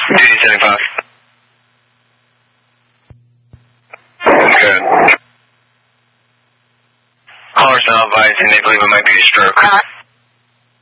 Duty 75. Good. Callers now advising they believe it might be a stroke.